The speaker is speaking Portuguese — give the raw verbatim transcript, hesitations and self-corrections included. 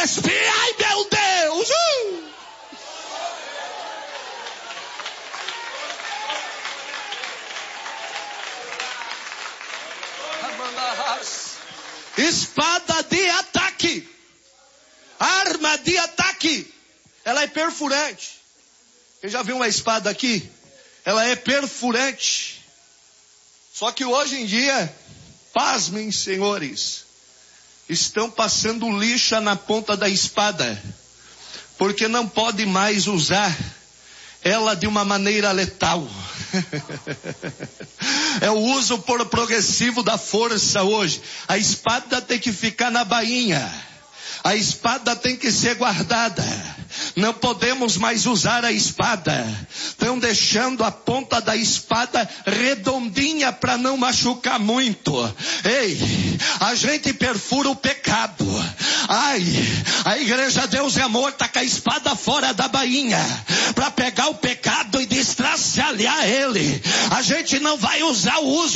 respira. Ai, meu Deus! Uh! Espada de ataque. Arma de ataque. Ela é perfurante. Você já viu uma espada aqui? Ela é perfurante. Só que hoje em dia, pasmem, senhores, estão passando lixa na ponta da espada, porque não pode mais usar ela de uma maneira letal. É o uso por progressivo da força hoje. A espada tem que ficar na bainha. A espada tem que ser guardada. Não podemos mais usar a espada. Estão deixando a ponta da espada redondinha para não machucar muito. Ei, a gente perfura o pecado. Ai, a igreja Deus é Amor está com a espada fora da bainha para pegar o pecado e destraçalhar ele. A gente não vai usar o uso